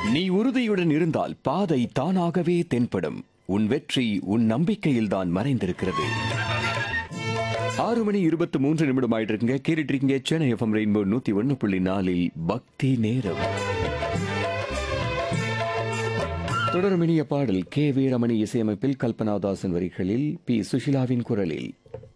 நீ உறுதியுடன் இருந்தால் பாதை தானாகவே தென்படும். உன் வெற்றி உன் நம்பிக்கையில்தான் மறைந்திருக்கிறது. 6:23 ஆயிட்டு இருக்குங்க. கேட்டுட்டு இருக்கீங்க சென்னை எஃப்எம் ரெயின்போ 101.4 பக்தி நேரம். தொடரும் இனிய பாடல் கே வீரமணி இசையமைப்பில் கல்பனாதாசன் வரிகளில் பி சுஷிலாவின் குரலில்.